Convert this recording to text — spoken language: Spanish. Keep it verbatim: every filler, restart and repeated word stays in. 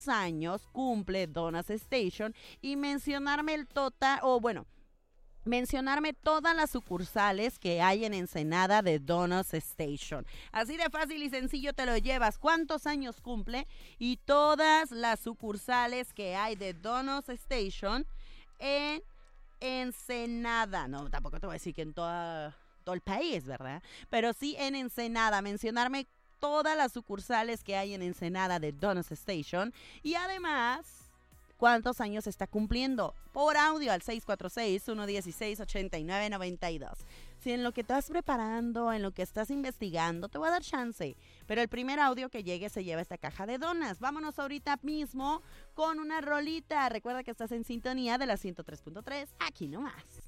años cumple Donuts Station y mencionarme el total, o bueno, mencionarme todas las sucursales que hay en Ensenada de Donuts Station. Así de fácil y sencillo te lo llevas. ¿Cuántos años cumple? Y todas las sucursales que hay de Donuts Station en Ensenada. No, tampoco te voy a decir que en toda, todo el país, ¿verdad? Pero sí en Ensenada. Mencionarme todas las sucursales que hay en Ensenada de Donuts Station. Y además, ¿cuántos años está cumpliendo? Por audio al seis cuatro seis, uno uno seis, ocho nueve nueve dos. Si en lo que estás preparando, en lo que estás investigando, te voy a dar chance. Pero el primer audio que llegue se lleva esta caja de donas. Vámonos ahorita mismo con una rolita. Recuerda que estás en sintonía de la ciento tres punto tres, aquí nomás.